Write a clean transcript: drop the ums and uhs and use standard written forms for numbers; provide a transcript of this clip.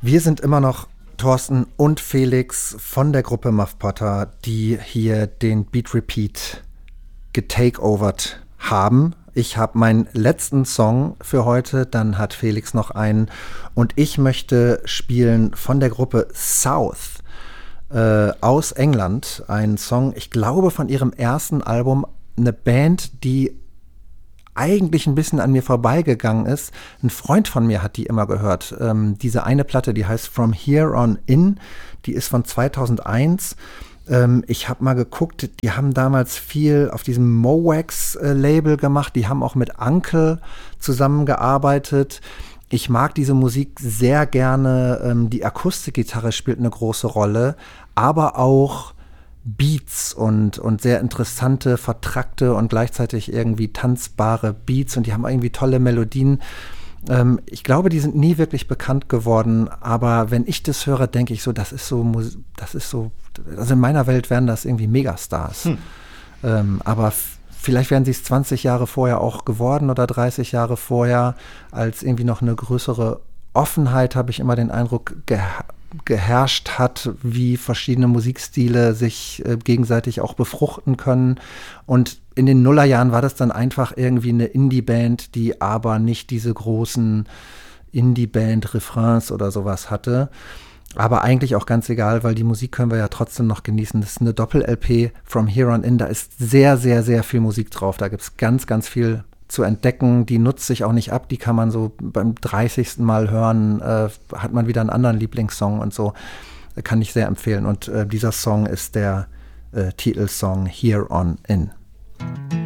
Wir sind immer noch Thorsten und Felix von der Gruppe Muff Potter, die hier den Beat Repeat getakeovert haben. Ich habe meinen letzten Song für heute, dann hat Felix noch einen und ich möchte spielen von der Gruppe South aus England. Ein Song, ich glaube von ihrem ersten Album, eine Band, die eigentlich ein bisschen an mir vorbeigegangen ist. Ein Freund von mir hat die immer gehört. Diese eine Platte, die heißt From Here On In, die ist von 2001. Ich habe mal geguckt, die haben damals viel auf diesem Mowax-Label gemacht. Die haben auch mit Uncle zusammengearbeitet. Ich mag diese Musik sehr gerne. Die Akustikgitarre spielt eine große Rolle, aber auch Beats und sehr interessante, vertrackte und gleichzeitig irgendwie tanzbare Beats und die haben irgendwie tolle Melodien. Ich glaube, die sind nie wirklich bekannt geworden, aber wenn ich das höre, denke ich so, das ist so, also in meiner Welt wären das irgendwie Megastars. Aber vielleicht wären sie es 20 Jahre vorher auch geworden oder 30 Jahre vorher, als irgendwie noch eine größere Offenheit, habe ich immer den Eindruck, geherrscht hat, wie verschiedene Musikstile sich gegenseitig auch befruchten können. Und in den Nullerjahren war das dann einfach irgendwie eine Indie-Band, die aber nicht diese großen Indie-Band-Refrains oder sowas hatte. Aber eigentlich auch ganz egal, weil die Musik können wir ja trotzdem noch genießen. Das ist eine Doppel-LP, From Here On In. Da ist sehr, sehr, sehr viel Musik drauf. Da gibt es ganz, ganz viel zu entdecken. Die nutzt sich auch nicht ab. Die kann man so beim 30. Mal hören, hat man wieder einen anderen Lieblingssong und so. Kann ich sehr empfehlen. Und dieser Song ist der Titelsong Here On In.